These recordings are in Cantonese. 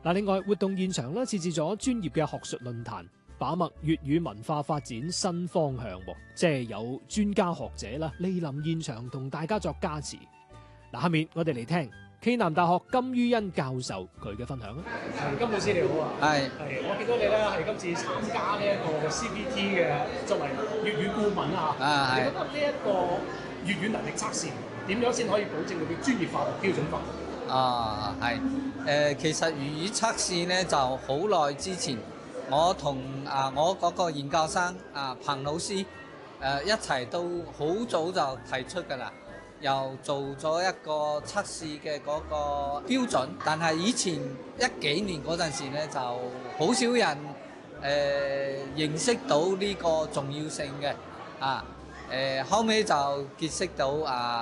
嗱，另外活動現場咧設置咗專業嘅學術論壇，把脈粵語文化發展新方向，即係有專家學者啦蒞臨現場同大家作加持。嗱，下面我哋嚟聽暨南大學金于欣教授佢嘅分享啊。 金老師你好啊， 係我見到你咧係今次參加呢一個 CPT 嘅作為粵語顧問啊，你覺得呢一個粵語能力測試點樣先可以保證佢嘅專業化同標準化？ 其實粵語測試咧就好耐之前，我同我嗰個研究生彭老師一齊都好早就提出㗎啦，又做咗一個測試嘅嗰個標準，但係以前一幾年嗰陣時咧就好少人認識到呢個重要性嘅後尾就結識到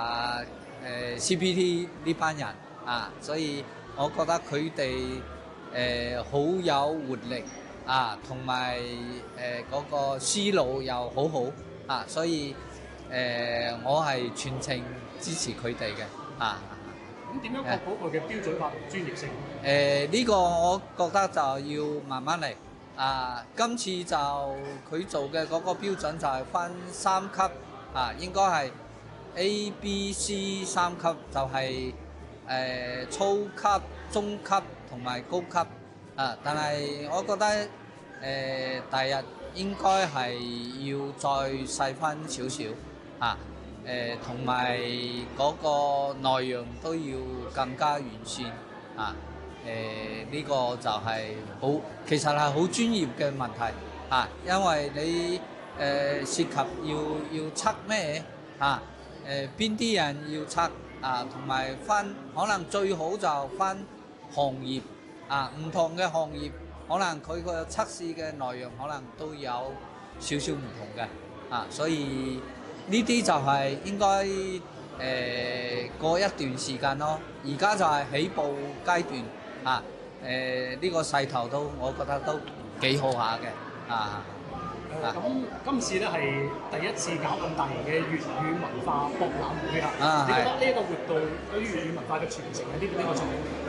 CPT 呢班人所以我覺得佢哋好有活力同埋嗰個思路又好好所以我係全程支持佢哋嘅咁點樣確保佢嘅標準化同專業性？ 呢個我覺得就要慢慢嚟今次就佢做嘅嗰個標準就係分3級應該係 A、B、C 3級，就係初級、中級同埋高級但係我覺得第日應該係要再細分少少同埋嗰個內容都要更加完善呢個就係其實係好專業嘅問題因為你涉及要測咩邊啲人要測同埋分可能最好就分行業唔同嘅行業可能佢個測試嘅內容可能都有少少唔同嘅所以呢啲就係應該過一段時間咯。而家就係起步階段呢個勢頭都我覺得都幾好下嘅咁今次咧係第一次搞咁大型嘅粵語文化博覽會你覺得呢一個活動對於粵語文化嘅傳承有啲邊個作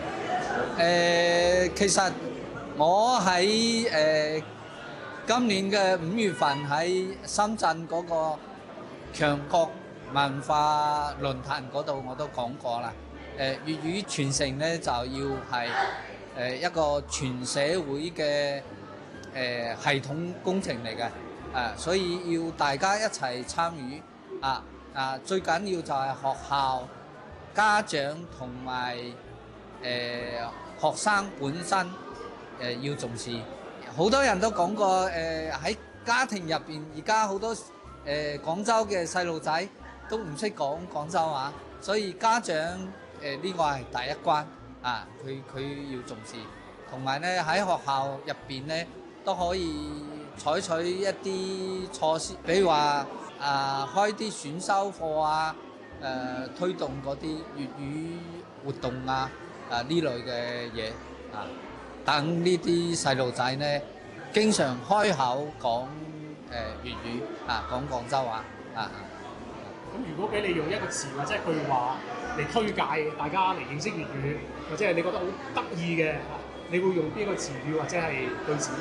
用？ 其實我喺今年嘅5月份喺深圳嗰個強國文化論壇嗰度我都講過啦。粵語傳承咧就要係一個全社會嘅系統工程嚟嘅所以要大家一齊參與最緊要就係學校、家長同埋學生本身要重視。好多人都講過喺家庭入邊，而家好多廣州嘅細路仔都唔識講廣州話，所以家長呢個係第一關佢要重視。同埋咧喺學校入邊咧都可以採取一啲措施，比如話開啲選修課推動嗰啲粵語活動呢類嘅嘢等呢啲細路仔咧經常開口講粵語講廣州話咁如果俾你用一個詞或者句話嚟推介大家嚟認識粵語，或者係你覺得好得意嘅，你會用邊個詞語或者係句子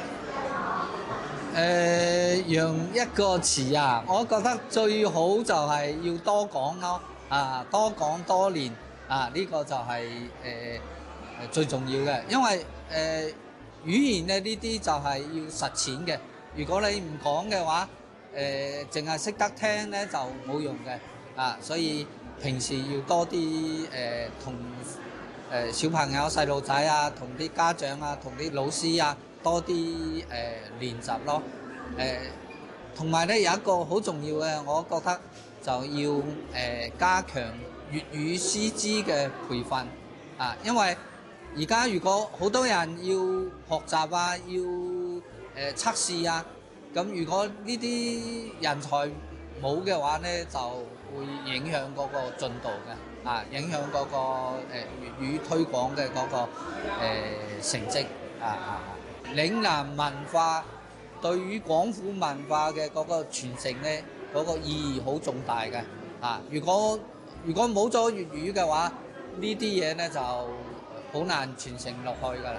咧？ 用一個詞我覺得最好就係要多講咯多講多練呢個就係最重要嘅，因為語言咧呢啲就係要實踐嘅。如果你唔講嘅話淨係識得聽咧就冇用嘅所以平時要多啲同小朋友細路仔同啲家長同啲老師多啲練習咯同埋咧有一個好重要嘅，我覺得就要加強粵語師資嘅培訓因為而家如果好多人要學習要測試咁如果呢啲人才冇嘅話咧，就會影響嗰個進度嘅影響嗰個粵語推廣嘅嗰個成績嶺南文化對於廣府文化嘅嗰個傳承咧，嗰個意義好重大嘅如果冇咗粵語嘅話，呢啲嘢咧就好難傳承落去㗎啦。